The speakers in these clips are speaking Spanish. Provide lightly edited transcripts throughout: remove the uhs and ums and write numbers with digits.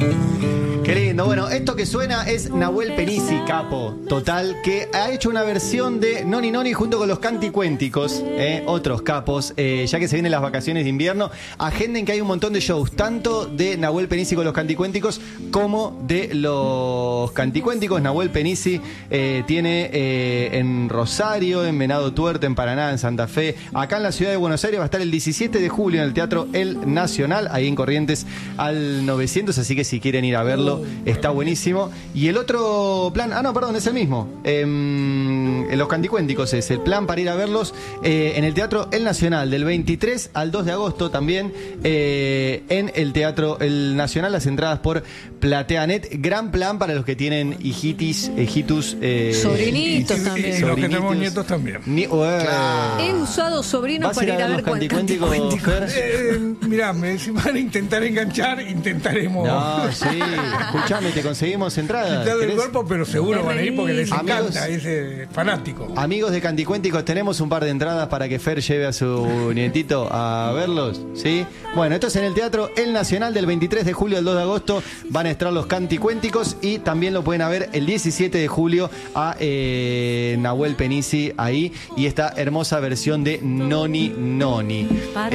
Qué lindo. Bueno, esto que suena es Nahuel Penisi, capo, total, que ha hecho una versión de Noni Noni junto con los Canticuénticos, otros capos, ya que se vienen las vacaciones de invierno. Agenden que hay un montón de shows, tanto de Nahuel Penisi con los Canticuénticos como de los Canticuénticos. Nahuel Penisi tiene en Rosario, en Venado Tuerto, en Paraná, en Santa Fe. Acá en la ciudad de Buenos Aires va a estar el 17 de julio en el Teatro El Nacional, ahí en Corrientes al 900, así que si quieren ir a verlo, está buenísimo. Y el otro plan, es el mismo. Los Canticuénticos es el plan para ir a verlos en el Teatro El Nacional, del 23 al 2 de agosto también, en el Teatro El Nacional, las entradas por Plateanet. Gran plan para los que tienen hijitus, sobrinitos también. Y los que tenemos nietos también. He usado sobrinos para ir a ver Canticuénticos. Mirá, si van a intentar enganchar, intentaremos. No, sí. Escuchame, te conseguimos entradas. Quitar del cuerpo, pero seguro van a ir porque les encanta, Amigos, es fanático. Amigos de Canticuénticos, tenemos un par de entradas para que Fer lleve a su nietito a verlos, ¿sí? Bueno, esto es en el Teatro El Nacional del 23 de julio al 2 de agosto. Van a estar los Canticuénticos y también lo pueden ver el 17 de julio a Nahuel Penisi ahí y esta hermosa versión de Noni Noni.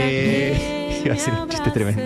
Iba a ser un chiste tremendo.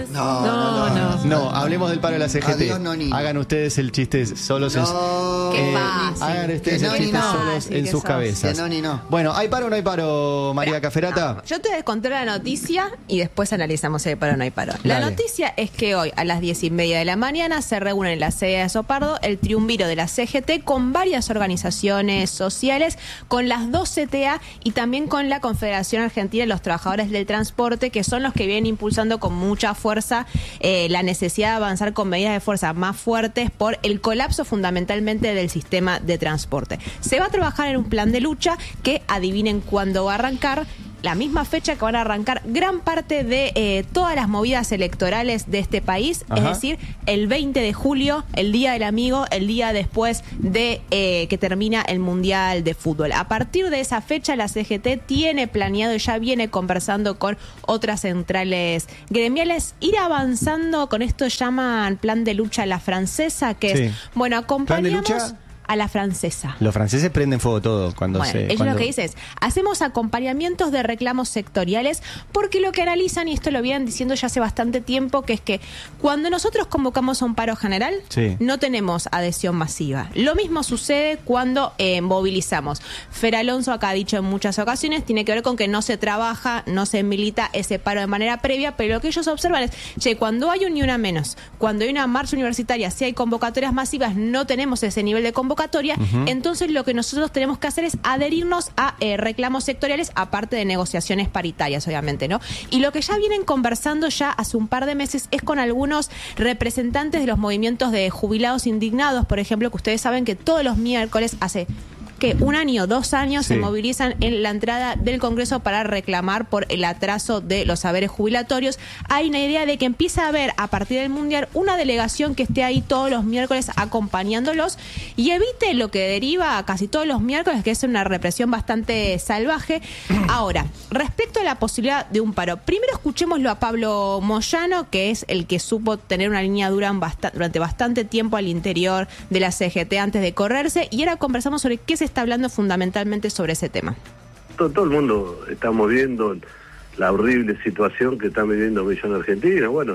No, hablemos del paro de la CGT. Adiós, Noni. Hagan ustedes el chiste solos en Qué fácil. hagan ustedes el Noni chiste no. solos en sus cabezas. Que Noni no. Bueno, ¿hay paro o no hay paro, María Caferata? Yo te voy a contar la noticia y después analizamos si hay paro o no hay paro. La Dale. noticia es que hoy a las 10:30 de la mañana se reúne en la sede de Sopardo el triunviro de la CGT con varias organizaciones sociales, con las dos CTA y también con la Confederación Argentina de los Trabajadores del Transporte, que son los que vienen impulsando con mucha fuerza la necesidad de avanzar con medidas de fuerza más fuertes por el colapso fundamentalmente del sistema de transporte. Se va a trabajar en un plan de lucha que adivinen cuándo va a arrancar. La misma fecha que van a arrancar gran parte de todas las movidas electorales de este país, Ajá. es decir, el 20 de julio, el Día del Amigo, el día después de que termina el Mundial de Fútbol. A partir de esa fecha, la CGT tiene planeado y ya viene conversando con otras centrales gremiales, ir avanzando con esto llaman plan de lucha a la francesa, que Sí. es, bueno, acompañamos ¿Plan de lucha? a la francesa. Los franceses prenden fuego todo cuando Bueno, ellos lo que dicen es, hacemos acompañamientos de reclamos sectoriales, porque lo que analizan, y esto lo vienen diciendo ya hace bastante tiempo, que es que cuando nosotros convocamos a un paro general, Sí. no tenemos adhesión masiva. Lo mismo sucede cuando movilizamos. Fer Alonso acá ha dicho en muchas ocasiones, tiene que ver con que no se trabaja, no se milita ese paro de manera previa, pero lo que ellos observan es, cuando hay un ni una menos, cuando hay una marcha universitaria, si hay convocatorias masivas, no tenemos ese nivel de convocatoria, entonces lo que nosotros tenemos que hacer es adherirnos a reclamos sectoriales, aparte de negociaciones paritarias, obviamente, ¿no? Y lo que ya vienen conversando ya hace un par de meses es con algunos representantes de los movimientos de jubilados indignados, por ejemplo, que ustedes saben que todos los miércoles hace que 1 año, 2 años Sí. se movilizan en la entrada del Congreso para reclamar por el atraso de los saberes jubilatorios. Hay una idea de que empieza a haber a partir del Mundial una delegación que esté ahí todos los miércoles acompañándolos y evite lo que deriva casi todos los miércoles, que es una represión bastante salvaje. Ahora, respecto a la posibilidad de un paro, primero escuchémoslo a Pablo Moyano, que es el que supo tener una línea dura durante bastante tiempo al interior de la CGT antes de correrse, y ahora conversamos sobre qué se está hablando fundamentalmente sobre ese tema. Todo el mundo estamos viendo la horrible situación que están viviendo millones de argentinos. Bueno,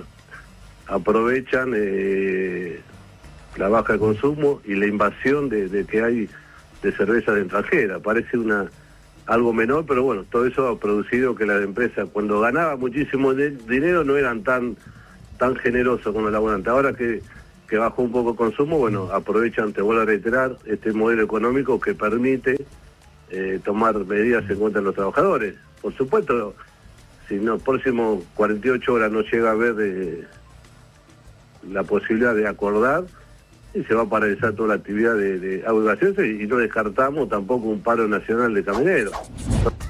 aprovechan la baja de consumo y la invasión de que hay de cervezas de extranjera. Parece algo menor, pero bueno, todo eso ha producido que las empresas, cuando ganaban muchísimo dinero, no eran tan generosos con los laburantes. Ahora que bajó un poco el consumo, bueno, aprovechan, te vuelvo a reiterar, este modelo económico que permite tomar medidas en contra de los trabajadores. Por supuesto, si en los próximos 48 horas no llega a haber la posibilidad de acordar, y se va a paralizar toda la actividad de audiencia, y no descartamos tampoco un paro nacional de camioneros.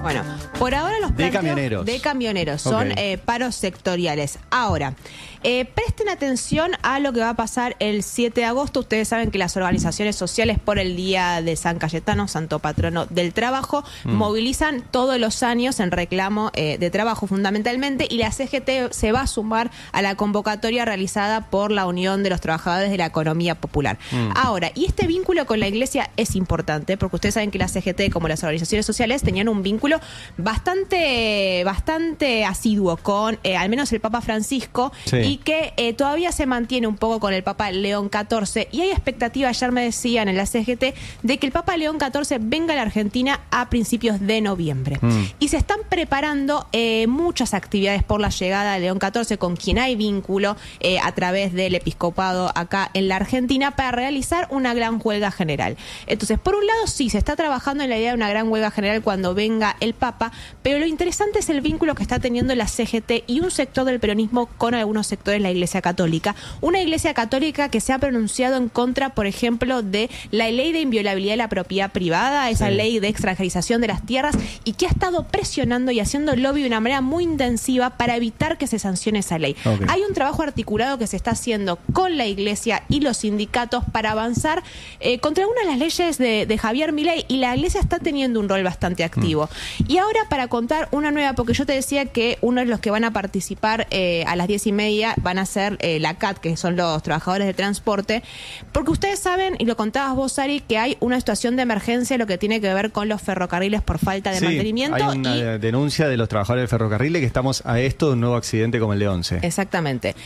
Bueno, por ahora los De planteos camioneros son Ok. paros sectoriales. Ahora, presten atención a lo que va a pasar el 7 de agosto. Ustedes saben que las organizaciones sociales por el Día de San Cayetano, santo patrono del trabajo, movilizan todos los años en reclamo de trabajo fundamentalmente, y la CGT se va a sumar a la convocatoria realizada por la Unión de los Trabajadores de la Economía Popular. Ahora, y este vínculo con la Iglesia es importante, porque ustedes saben que la CGT, como las organizaciones sociales, tenían un vínculo bastante asiduo con al menos el Papa Francisco, Sí. y que todavía se mantiene un poco con el Papa León XIV, y hay expectativa, ayer me decían en la CGT, de que el Papa León XIV venga a la Argentina a principios de noviembre. Y se están preparando muchas actividades por la llegada de León XIV, con quien hay vínculo a través del episcopado acá en la Argentina, para realizar una gran huelga general. Entonces, por un lado, sí, se está trabajando en la idea de una gran huelga general cuando venga el Papa, pero lo interesante es el vínculo que está teniendo la CGT y un sector del peronismo con algunos sectores de la Iglesia Católica. Una Iglesia Católica que se ha pronunciado en contra, por ejemplo, de la ley de inviolabilidad de la propiedad privada, esa ley de extranjerización de las tierras, y que ha estado presionando y haciendo lobby de una manera muy intensiva para evitar que se sancione esa ley. Ok. Hay un trabajo articulado que se está haciendo con la Iglesia y los sindicatos para avanzar contra algunas de las leyes de Javier Milei, y la Iglesia está teniendo un rol bastante activo. Y ahora, para contar una nueva, porque yo te decía que uno de los que van a participar a las 10:30 van a ser la CAT, que son los trabajadores de transporte, porque ustedes saben, y lo contabas vos, Ari, que hay una situación de emergencia en lo que tiene que ver con los ferrocarriles por falta de Sí, mantenimiento. hay una denuncia de los trabajadores del ferrocarril de que estamos a esto de un nuevo accidente como el de 11. Exactamente.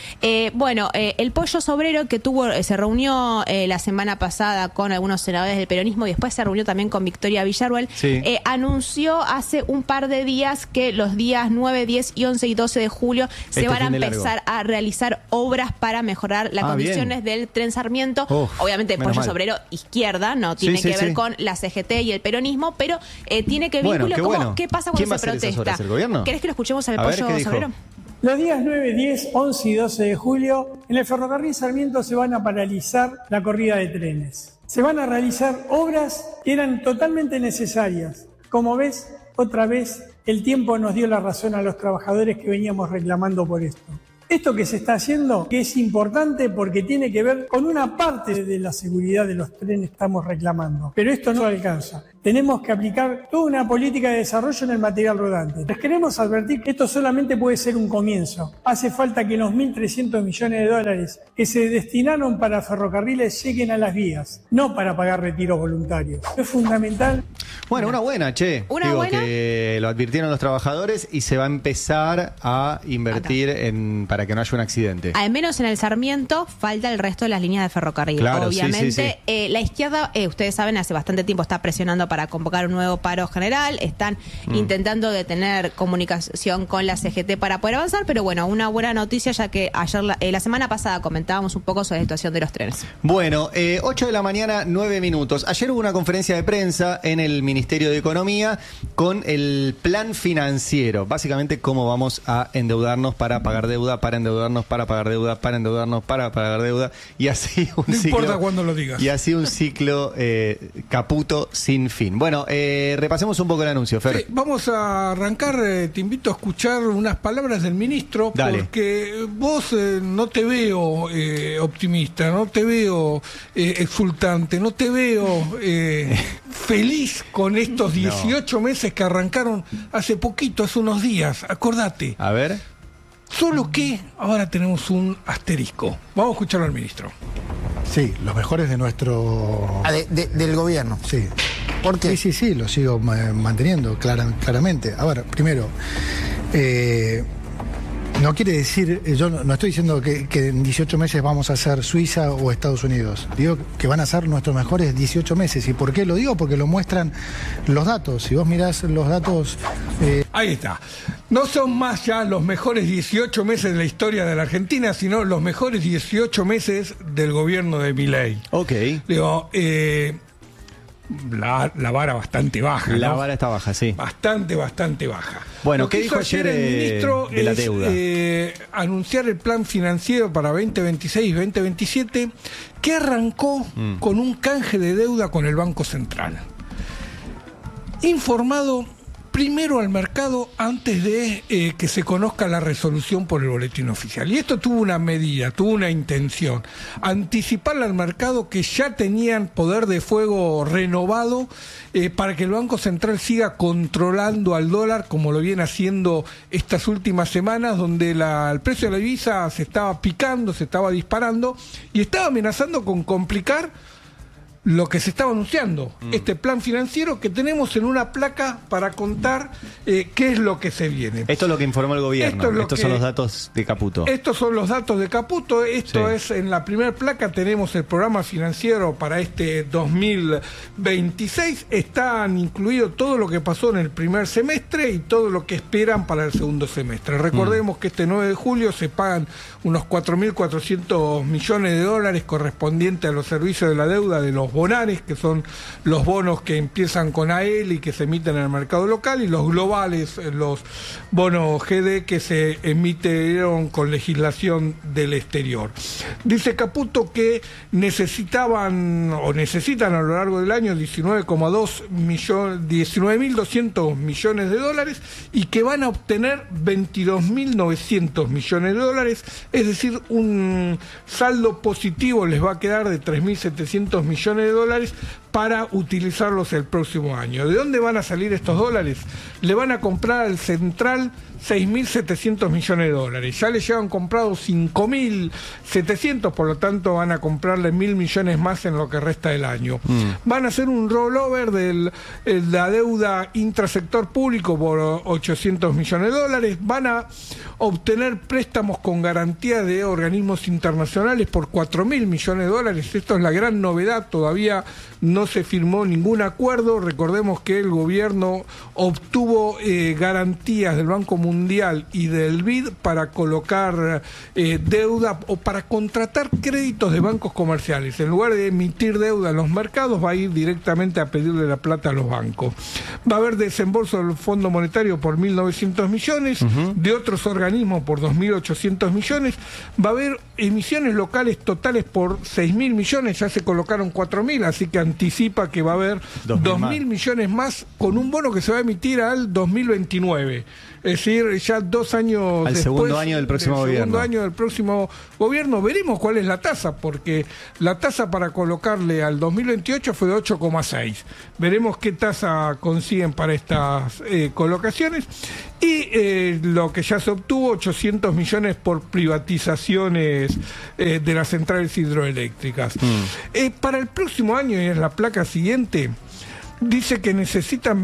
El Pollo Sobrero, que se reunió la semana pasada con algunos senadores del peronismo, y después se reunió también con Victoria Villarruel, Sí. anunció hace un par de días que los días 9, 10 y 11 y 12 de julio se van a fin de largo. empezar a realizar obras para mejorar las condiciones del tren Sarmiento. Obviamente, menos Pollo mal. Sobrero izquierda, no tiene Sí, sí, que ver sí. con la CGT y el peronismo, pero tiene que Bueno, vínculo. qué bueno. ¿Qué pasa ¿Quién cuando va a se hacer esas protesta? obras? ¿El gobierno? ¿Querés que lo escuchemos al A ver, Pollo ¿qué dijo? Sobrero? Los días 9, 10, 11 y 12 de julio, en el ferrocarril Sarmiento se van a paralizar la corrida de trenes. Se van a realizar obras que eran totalmente necesarias. Como ves, otra vez el tiempo nos dio la razón a los trabajadores que veníamos reclamando por esto. Esto que se está haciendo que es importante porque tiene que ver con una parte de la seguridad de los trenes que estamos reclamando. Pero esto no alcanza. Tenemos que aplicar toda una política de desarrollo en el material rodante. Les queremos advertir que esto solamente puede ser un comienzo. Hace falta que los 1.300 millones de dólares que se destinaron para ferrocarriles lleguen a las vías, no para pagar retiros voluntarios. Es fundamental. Bueno, una buena, che. Una buena. Que lo advirtieron los trabajadores y se va a empezar a invertir para que no haya un accidente. Al menos en el Sarmiento falta el resto de las líneas de ferrocarril. Claro, obviamente, sí, sí. La izquierda, ustedes saben, hace bastante tiempo está presionando para convocar un nuevo paro general. Están intentando de tener comunicación con la CGT para poder avanzar, pero bueno, una buena noticia, ya que ayer, la semana pasada comentábamos un poco sobre la situación de los trenes. Bueno, 8 de la mañana, 9 minutos. Ayer hubo una conferencia de prensa en el Ministerio de Economía con el plan financiero. Básicamente, cómo vamos a endeudarnos para pagar deuda, para endeudarnos para pagar deuda, para endeudarnos para pagar deuda. Y así un No ciclo. importa cuándo lo digas. Y así un ciclo caputo sin fin. Bueno, repasemos un poco el anuncio, Fer. Sí, vamos a arrancar, te invito a escuchar unas palabras del ministro, Dale. porque vos no te veo optimista, no te veo exultante, no te veo feliz con estos 18 meses que arrancaron hace poquito, hace unos días, acordate. A ver. Solo que ahora tenemos un asterisco. Vamos a escuchar al ministro. Sí, los mejores de nuestro... Del gobierno. Sí. ¿Por qué? Sí, lo sigo manteniendo claramente. Ahora, primero, no quiere decir, yo no estoy diciendo que en 18 meses vamos a ser Suiza o Estados Unidos. Digo que van a ser nuestros mejores 18 meses. ¿Y por qué lo digo? Porque lo muestran los datos. Si vos mirás los datos... Ahí está. No son más ya los mejores 18 meses de la historia de la Argentina, sino los mejores 18 meses del gobierno de Milei. Ok. Digo, la vara bastante baja, La ¿no? vara está baja, sí. Bastante baja. Bueno, Lo ¿qué que dijo hizo ayer el ministro de la es, deuda? anunciar el plan financiero para 2026-2027, que arrancó con un canje de deuda con el Banco Central. Informado primero al mercado antes de que se conozca la resolución por el boletín oficial. Y esto tuvo una medida, tuvo una intención, anticiparle al mercado que ya tenían poder de fuego renovado para que el Banco Central siga controlando al dólar como lo viene haciendo estas últimas semanas, donde el precio de la divisa se estaba picando, se estaba disparando y estaba amenazando con complicar lo que se estaba anunciando, este plan financiero que tenemos en una placa para contar qué es lo que se viene. Esto es lo que informó el gobierno, estos son los datos de Caputo. Estos son los datos de Caputo, esto es en la primera placa, tenemos el programa financiero para este 2026, están incluido todo lo que pasó en el primer semestre y todo lo que esperan para el segundo semestre. Recordemos que este 9 de julio se pagan unos 4.400 millones de dólares correspondientes a los servicios de la deuda de los bonares, que son los bonos que empiezan con AEL y que se emiten en el mercado local, y los globales, los bonos GD que se emitieron con legislación del exterior. Dice Caputo que necesitan a lo largo del año 19.200 millones de dólares y que van a obtener 22.900 millones de dólares, es decir, un saldo positivo les va a quedar de 3.700 millones de dólares para utilizarlos el próximo año. ¿De dónde van a salir estos dólares? Le van a comprar al Central 6.700 millones de dólares. Ya le llevan comprados 5.700, por lo tanto van a comprarle 1.000 millones más en lo que resta del año. Van a hacer un rollover de la deuda intrasector público por 800 millones de dólares. Van a obtener préstamos con garantía de organismos internacionales por 4.000 millones de dólares. Esto es la gran novedad, todavía no se firmó ningún acuerdo. Recordemos que el gobierno obtuvo garantías del Banco Mundial y del BID para colocar deuda o para contratar créditos de bancos comerciales. En lugar de emitir deuda en los mercados, va a ir directamente a pedirle la plata a los bancos. Va a haber desembolso del Fondo Monetario por 1.900 millones, de otros organismos por 2.800 millones. Va a haber emisiones locales totales por 6.000 millones, ya se colocaron 4.000, así que anticipa que va a haber 2.000 millones más con un bono que se va a emitir al 2029. Es decir, ya 2 años al después, segundo año del próximo gobierno. Segundo año del próximo gobierno. Veremos cuál es la tasa, porque la tasa para colocarle al 2028 fue de 8,6. Veremos qué tasa consiguen para estas colocaciones. Y lo que ya se obtuvo, 800 millones por privatizaciones de las centrales hidroeléctricas. Para el próximo año, y es la placa siguiente, dice que necesitan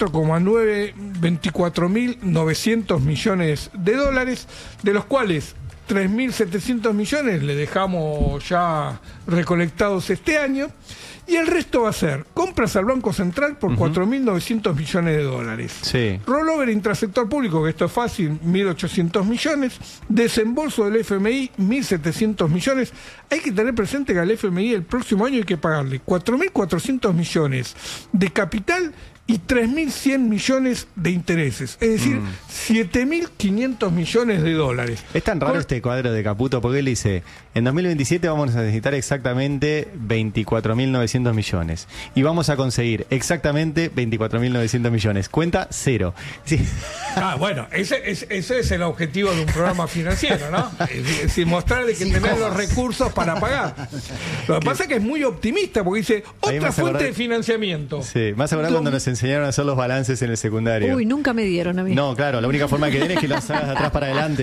24.900 millones de dólares, de los cuales 3.700 millones le dejamos ya recolectados este año, y el resto va a ser compras al Banco Central por 4.900 millones de dólares. Sí. Rollover intrasector público, que esto es fácil, 1.800 millones. Desembolso del FMI, 1.700 millones. Hay que tener presente que al FMI el próximo año hay que pagarle 4.400 millones de capital y 3.100 millones de intereses, es decir, 7.500 millones de dólares. Es tan raro este cuadro de Caputo porque él dice, en 2027 vamos a necesitar exactamente 24.900 millones y vamos a conseguir exactamente 24.900 millones. Cuenta cero. Sí. Bueno, ese es el objetivo de un programa financiero, ¿no? Es decir, mostrarle que tenés los recursos para pagar. Lo que pasa es que es muy optimista porque dice, otra fuente de financiamiento. Sí, más acordar cuando nos enseñaron a hacer los balances en el secundario. Uy, nunca me dieron a mí. No, claro, la única forma que den es que los hagas de atrás para adelante.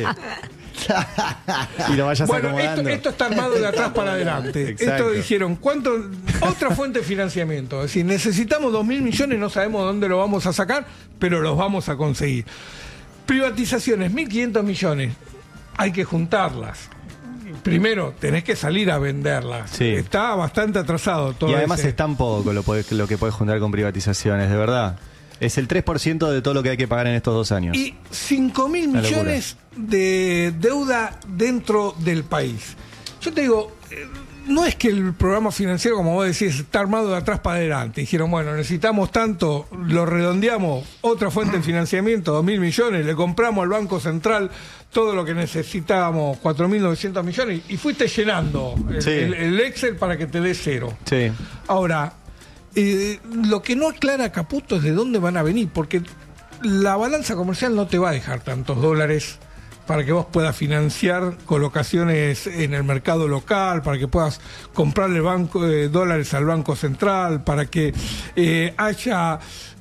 Y lo vayas acomodando. Esto está armado de atrás para adelante. Exacto. Esto dijeron, otra fuente de financiamiento. Es decir, necesitamos 2.000 millones, no sabemos dónde lo vamos a sacar, pero los vamos a conseguir. Privatizaciones, 1.500 millones. Hay que juntarlas. Primero, tenés que salir a venderlas. Sí. Está bastante atrasado todo. Y además es tan poco lo que podés juntar con privatizaciones, de verdad. Es el 3% de todo lo que hay que pagar en estos 2 años. Y 5.000 millones de deuda dentro del país. Yo te digo, no es que el programa financiero, como vos decís, está armado de atrás para adelante. Dijeron, bueno, necesitamos tanto, lo redondeamos, otra fuente de financiamiento, 2.000 millones, le compramos al Banco Central todo lo que necesitábamos, 4.900 millones, y fuiste llenando el Excel para que te dé cero. Sí. Ahora, lo que no aclara Caputo es de dónde van a venir, porque la balanza comercial no te va a dejar tantos dólares para que vos puedas financiar colocaciones en el mercado local, para que puedas comprarle dólares al Banco Central, para que haya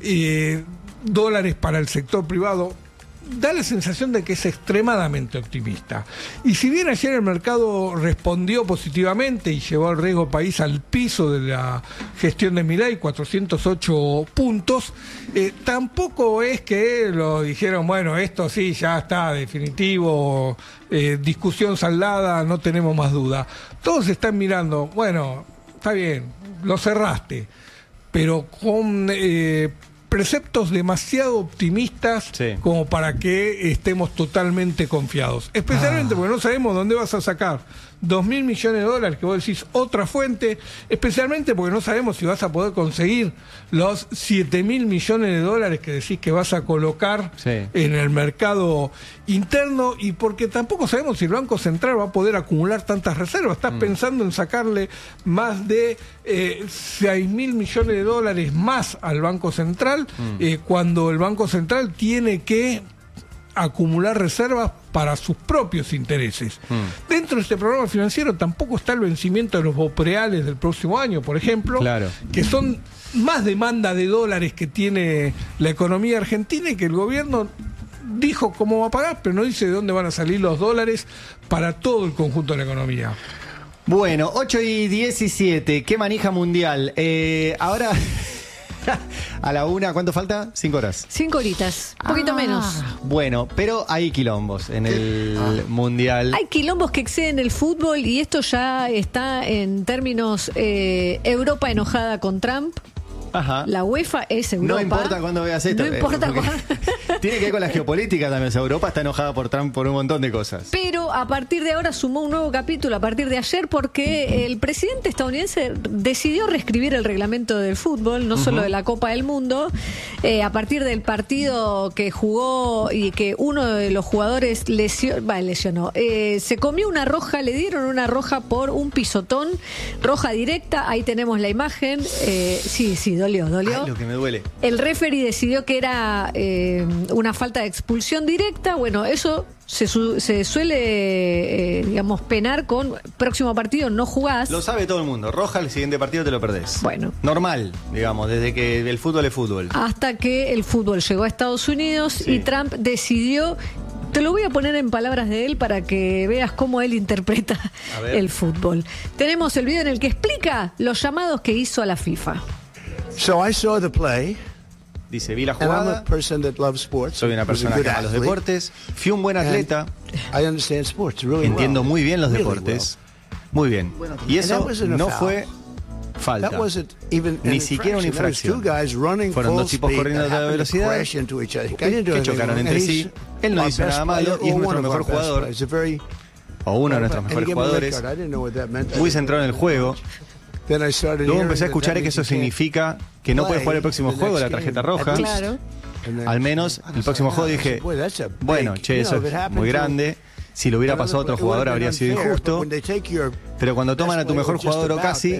dólares para el sector privado. Da la sensación de que es extremadamente optimista. Y si bien ayer el mercado respondió positivamente y llevó al riesgo país al piso de la gestión de Milei, 408 puntos, tampoco es que lo dijeron, bueno, esto sí, ya está definitivo, discusión saldada, no tenemos más duda. Todos están mirando, bueno, está bien, lo cerraste, pero con preceptos demasiado optimistas como para que estemos totalmente confiados. Especialmente porque no sabemos dónde vas a sacar 2.000 millones de dólares, que vos decís otra fuente, especialmente porque no sabemos si vas a poder conseguir los 7.000 millones de dólares que decís que vas a colocar en el mercado interno, y porque tampoco sabemos si el Banco Central va a poder acumular tantas reservas. Estás pensando en sacarle más de 6.000 millones de dólares más al Banco Central, cuando el Banco Central tiene que acumular reservas para sus propios intereses. Dentro de este programa financiero tampoco está el vencimiento de los bopreales del próximo año, por ejemplo, que son más demanda de dólares que tiene la economía argentina, y que el gobierno dijo cómo va a pagar, pero no dice de dónde van a salir los dólares para todo el conjunto de la economía. Bueno, 8:17, qué manija mundial. Ahora... A la 1, ¿cuánto falta? 5 horas. 5 horitas, un poquito menos. Bueno, pero hay quilombos en el Mundial. Hay quilombos que exceden el fútbol, y esto ya está en términos Europa enojada con Trump. Ajá. La UEFA es Europa. No importa cuándo veas esto. No importa cuándo. Tiene que ver con la geopolítica también. O sea, Europa está enojada por Trump por un montón de cosas. Pero a partir de ahora sumó un nuevo capítulo, a partir de ayer, porque el presidente estadounidense decidió reescribir el reglamento del fútbol, no solo de la Copa del Mundo, a partir del partido que jugó y que uno de los jugadores lesionó. Se comió una roja, le dieron una roja por un pisotón, roja directa, ahí tenemos la imagen. Sí, dolió. Ay, lo que me duele. El referee decidió que era una falta de expulsión directa. Bueno, eso se suele, digamos, penar con próximo partido no jugás. Lo sabe todo el mundo. Roja, el siguiente partido te lo perdés. Bueno. Normal, digamos, desde que el fútbol es fútbol. Hasta que el fútbol llegó a Estados Unidos y Trump decidió... Te lo voy a poner en palabras de él para que veas cómo él interpreta el fútbol. Tenemos el video en el que explica los llamados que hizo a la FIFA. So I saw the play. Dice, vi la jugada. Soy una persona que ama los deportes. Fui un buen atleta. Entiendo muy bien los deportes. Muy bien. Y eso no fue falta. Ni siquiera una infracción. Fueron dos tipos corriendo a toda velocidad que chocaron entre sí. Él no hizo nada malo y es nuestro mejor jugador. O uno de nuestros mejores jugadores. Muy centrado en el juego. Luego empecé a escuchar que eso significa que no puede jugar el próximo juego, la tarjeta roja. Claro. Al menos el próximo juego dije, bueno, che, eso es muy grande. Si lo hubiera pasado a otro jugador habría sido injusto. Pero cuando toman a tu mejor jugador o casi,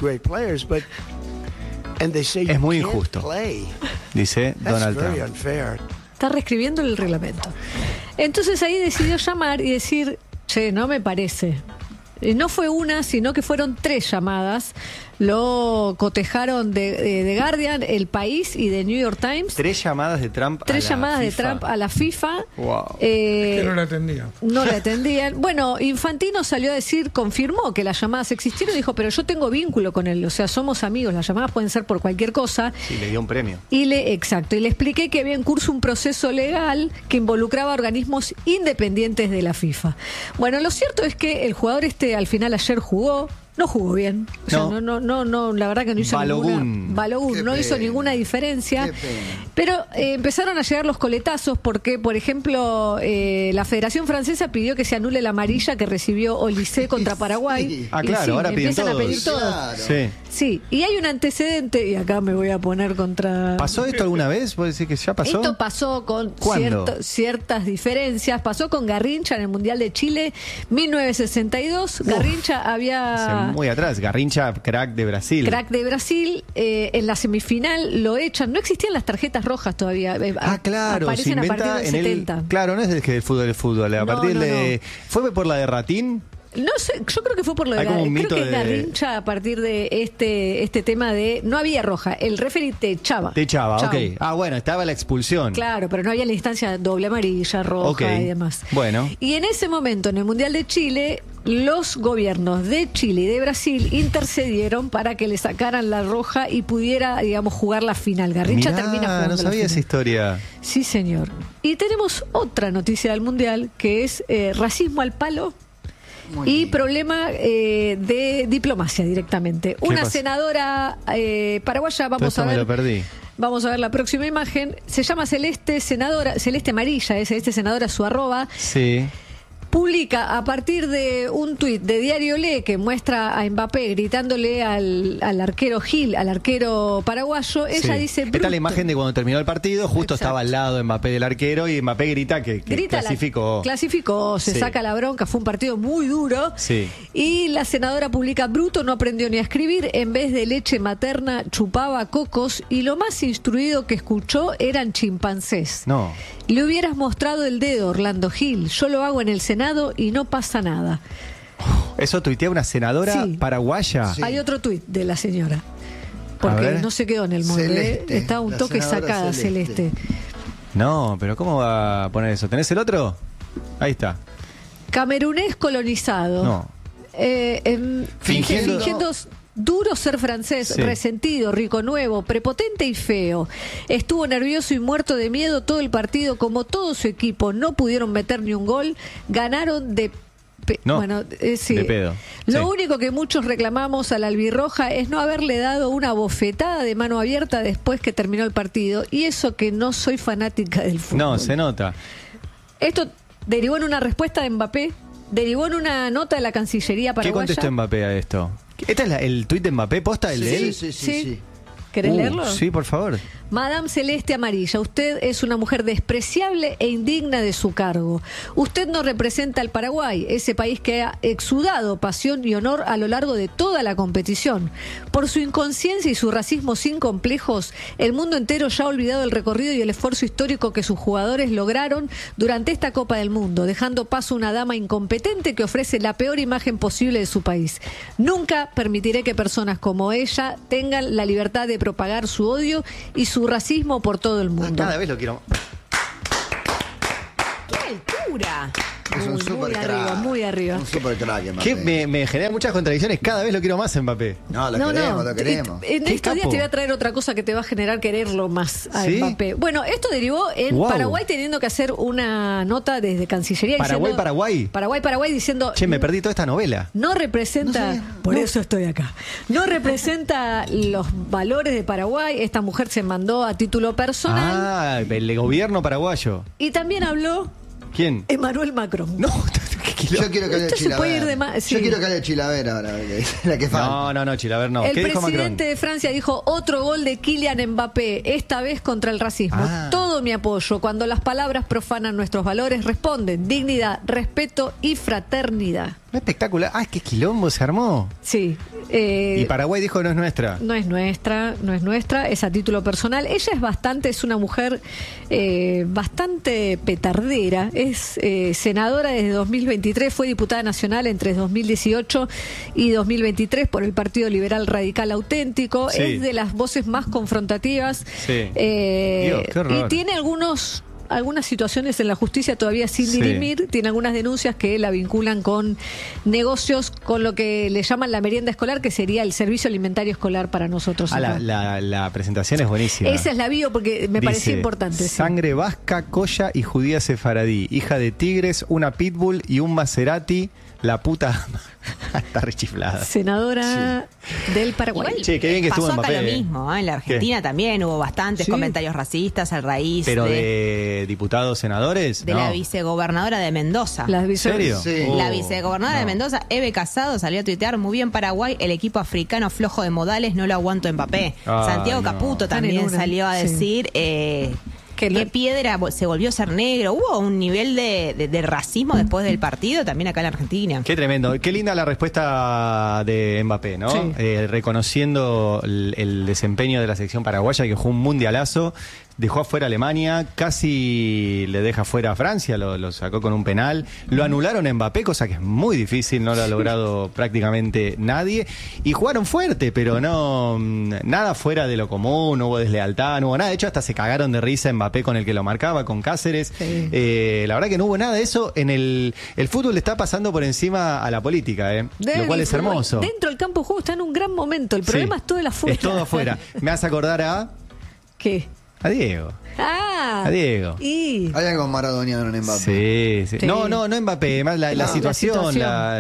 es muy injusto, dice Donald Trump. Está reescribiendo el reglamento. Entonces ahí decidió llamar y decir, che, no me parece. No fue una, sino que fueron 3 llamadas. Lo cotejaron de Guardian, El País y de New York Times. 3 llamadas de Trump a la FIFA. 3 llamadas de Trump a la FIFA. Wow. Que no la atendían. No la atendían. Bueno, Infantino salió a decir, confirmó que las llamadas existieron y dijo, pero yo tengo vínculo con él, o sea, somos amigos, las llamadas pueden ser por cualquier cosa. Sí, le dio un premio. Exacto, y le expliqué que había en curso un proceso legal que involucraba organismos independientes de la FIFA. Bueno, lo cierto es que el jugador al final ayer jugó. No jugó bien. O sea, no, la verdad que no hizo Balogun no hizo ninguna diferencia. Pero empezaron a llegar los coletazos porque, por ejemplo, la Federación Francesa pidió que se anule la amarilla que recibió Olise contra Paraguay. Ah, claro, ahora empiezan a pedir todos. Claro. Sí, y hay un antecedente, y acá me voy a poner contra... ¿Pasó esto alguna vez? ¿Puede decir que ya pasó? Esto pasó con ciertas diferencias. Pasó con Garrincha en el Mundial de Chile 1962. Garrincha había muy atrás. Garrincha, crack de Brasil. Crack de Brasil, en la semifinal lo echan. No existían las tarjetas rojas todavía. Claro, aparecen a partir del 70. Claro, no es desde el fútbol. A partir de. ¿Fue por la de Ratín? No sé, yo creo que fue por lo de creo que Garrincha a partir de este tema de no había roja, el referee te echaba. Ok. Bueno, estaba la expulsión. Claro, pero no había la instancia doble amarilla, roja y demás. Bueno. Y en ese momento, en el Mundial de Chile, los gobiernos de Chile y de Brasil intercedieron para que le sacaran la roja y pudiera, digamos, jugar la final. Garrincha termina jugando no sabía esa historia. Sí, señor. Y tenemos otra noticia del Mundial, que es racismo al palo. Y problema de diplomacia directamente. Una pasó? Senadora paraguaya, vamos a ver. Me lo perdí. Vamos a ver la próxima imagen. Se llama Celeste Amarilla, Celeste Senadora, su @. Sí. Publica a partir de un tuit de Diario Le que muestra a Mbappé gritándole al arquero Gil, al arquero paraguayo. Ella dice: Esta es la imagen de cuando terminó el partido, justo estaba al lado de Mbappé del arquero y Mbappé grita que clasificó. Clasificó, se saca la bronca, fue un partido muy duro. Sí. Y la senadora publica: bruto, no aprendió ni a escribir, en vez de leche materna chupaba cocos y lo más instruido que escuchó eran chimpancés. No. Le hubieras mostrado el dedo, Orlando Gil. Yo lo hago en el Senado y no pasa nada. Eso tuitea una senadora paraguaya. Sí. Hay otro tuit de la señora. Porque no se quedó en el mundo. Está un toque sacada, Celeste. No, pero ¿cómo va a poner eso? ¿Tenés el otro? Ahí está. Camerunés colonizado. No. Fingiendo duro ser francés, resentido, rico nuevo, prepotente y feo. Estuvo nervioso y muerto de miedo todo el partido, como todo su equipo. No pudieron meter ni un gol. Ganaron de de pedo. Lo único que muchos reclamamos a la albirroja es no haberle dado una bofetada de mano abierta después que terminó el partido. Y eso que no soy fanática del fútbol. No, se nota. Esto derivó en una respuesta de Mbappé, derivó en una nota de la Cancillería paraguaya. ¿Qué contestó Mbappé a esto? ¿Este es el tuit de Mbappé posta, el de él? Sí. ¿Querés leerlo? Sí, por favor. Madame Celeste Amarilla, usted es una mujer despreciable e indigna de su cargo. Usted no representa al Paraguay, ese país que ha exudado pasión y honor a lo largo de toda la competición. Por su inconsciencia y su racismo sin complejos, el mundo entero ya ha olvidado el recorrido y el esfuerzo histórico que sus jugadores lograron durante esta Copa del Mundo, dejando paso a una dama incompetente que ofrece la peor imagen posible de su país. Nunca permitiré que personas como ella tengan la libertad de propagar su odio y su racismo por todo el mundo. Cada vez lo quiero. ¡Qué altura! Es un super crack. Muy arriba. Un super crack, Mbappé. Me genera muchas contradicciones. Cada vez lo quiero más, Mbappé. No, lo queremos. En estos días te voy a traer otra cosa que te va a generar quererlo más a Mbappé. Bueno, esto derivó en Paraguay teniendo que hacer una nota desde Cancillería Paraguay diciendo: che, me perdí toda esta novela. No representa, por eso estoy acá. No representa los valores de Paraguay. Esta mujer se mandó a título personal. El gobierno paraguayo. Y también habló ¿quién? Emmanuel Macron. No, yo quiero que haya Chilaver. Yo quiero que haya Chilaver ahora. La que falta. No, Chilaver no. El ¿Qué dijo presidente Macron? de Francia dijo: otro gol de Kylian Mbappé, esta vez contra el racismo. Todo mi apoyo. Cuando las palabras profanan nuestros valores, responden dignidad, respeto y fraternidad. Espectacular. Es que quilombo se armó. Sí. Y Paraguay dijo: no es nuestra. No es nuestra, es a título personal. Ella es una mujer bastante petardera. Es senadora desde 2023, fue diputada nacional entre 2018 y 2023 por el Partido Liberal Radical Auténtico. Sí. Es de las voces más confrontativas. Sí. Dios, qué horror. Y tiene algunas situaciones en la justicia todavía sin dirimir, tiene algunas denuncias que la vinculan con negocios, con lo que le llaman la merienda escolar, que sería el servicio alimentario escolar para nosotros. La presentación es buenísima. Esa es la bio porque me pareció importante. Sangre vasca, colla y judía sefaradí, hija de tigres, una pitbull y un Maserati. La puta está rechiflada. Senadora del Paraguay. Igual, che, qué bien que estuvo pasó acá Mbappé. lo mismo, en la Argentina también hubo bastantes comentarios racistas a raíz pero de diputados, senadores. de la vicegobernadora de Mendoza. ¿En serio? Sí. La vicegobernadora de Mendoza, Eve Casado, salió a tuitear: muy bien Paraguay, el equipo africano flojo de modales, no lo aguanto Mbappé. Santiago Caputo también salió a decir ¿Qué piedra se volvió a ser negro? Hubo un nivel de racismo después del partido también acá en Argentina. Qué tremendo. Qué linda la respuesta de Mbappé, ¿no? Sí. Reconociendo el desempeño de la selección paraguaya, que jugó un mundialazo. Dejó afuera a Alemania, casi le deja fuera a Francia, lo sacó con un penal. Lo anularon a Mbappé, cosa que es muy difícil, no lo ha logrado prácticamente nadie. Y jugaron fuerte, pero no nada fuera de lo común, no hubo deslealtad, no hubo nada. De hecho, hasta se cagaron de risa Mbappé con el que lo marcaba, con Cáceres. Sí. La verdad que no hubo nada de eso. El fútbol le está pasando por encima a la política, lo cual es hermoso. Dentro del campo de juego está en un gran momento. El problema es todo el afuera. Es todo afuera. Me hace acordar a... ¿Qué? A Diego. Ah. A Diego. Y... Hay algo maradoniano en Mbappé. Sí. Sí. No Mbappé, más la situación,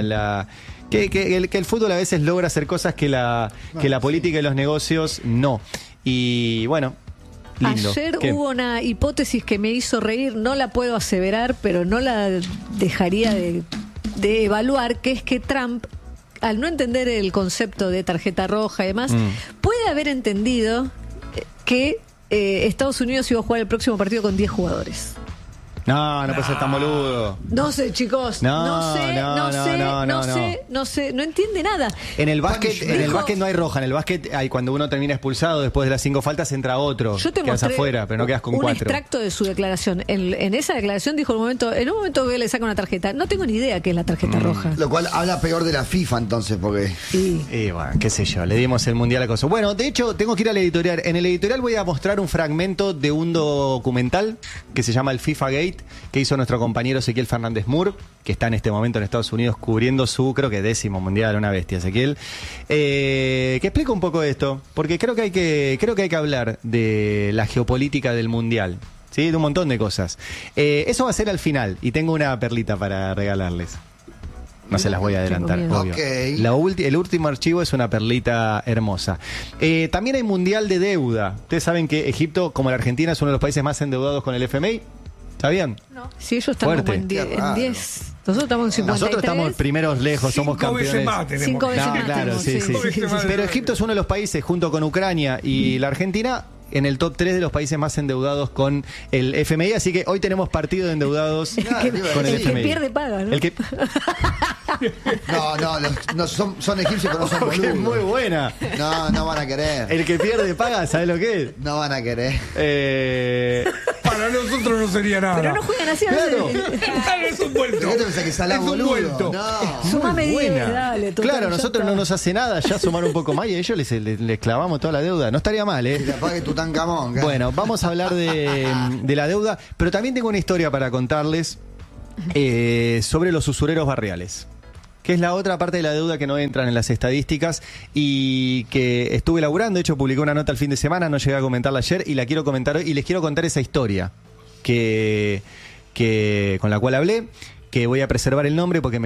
que el fútbol a veces logra hacer cosas que la política y los negocios no. Y bueno, lindo. Ayer ¿Qué? hubo una hipótesis que me hizo reír, no la puedo aseverar, pero no la dejaría de evaluar, que es que Trump, al no entender el concepto de tarjeta roja y demás, puede haber entendido que Estados Unidos iba a jugar el próximo partido con 10 jugadores. No puede ser tan boludo. No sé, chicos. No sé. No entiende nada. En el básquet no hay roja. En el básquet hay cuando uno termina expulsado, después de las 5 faltas entra otro. Yo te quedas mostré afuera, pero no quedas con un 4. extracto de su declaración. En esa declaración dijo en un momento que le saca una tarjeta. No tengo ni idea qué es la tarjeta roja. Lo cual habla peor de la FIFA entonces, porque... Y bueno, qué sé yo, le dimos el mundial a cosas. Bueno, de hecho, tengo que ir al editorial. En el editorial voy a mostrar un fragmento de un documental que se llama el FIFA Gate, que hizo nuestro compañero Ezequiel Fernández Moore, que está en este momento en Estados Unidos cubriendo su, creo que 10º mundial, una bestia, Ezequiel, que explica un poco esto, porque creo que hay que hablar de la geopolítica del mundial, ¿sí? De un montón de cosas. Eso va a ser al final, y tengo una perlita para regalarles. No se las voy a adelantar, obvio. Okay. El último archivo es una perlita hermosa. También hay mundial de deuda. Ustedes saben que Egipto, como la Argentina, es uno de los países más endeudados con el FMI. ¿Sabían? No. Sí, ellos están Fuerte. como en 10. Nosotros estamos en 53. Nosotros estamos primeros lejos, somos 5 veces campeones. más tenemos. 5 veces No, más claro, tenemos, sí. Pero Egipto es uno de los países, junto con Ucrania y la Argentina, en el top 3 de los países más endeudados con el FMI, así que hoy tenemos partido de endeudados con el El FMI. que pierde paga, ¿no? El que... No, son egipcios, pero no son que es muy boludos. buena. No van a querer. El que pierde paga, ¿sabes lo que es? No van a querer. Para nosotros no sería nada. Pero no juegan así. Claro. Es un vuelto. ¿Qué te pensás que salás, Es un boludo? vuelto. No. Sumame 10, Buena. dale. total, Claro, a ya nosotros está. no nos hace nada ya sumar un poco más y a ellos les clavamos toda la deuda. No estaría mal, Que te apague Tutankamón. Bueno, vamos a hablar de la deuda, pero también tengo una historia para contarles sobre los usureros barriales, que es la otra parte de la deuda que no entran en las estadísticas y que estuve laburando. De hecho, publiqué una nota el fin de semana, no llegué a comentarla ayer y la quiero comentar hoy y les quiero contar esa historia que con la cual hablé, que voy a preservar el nombre porque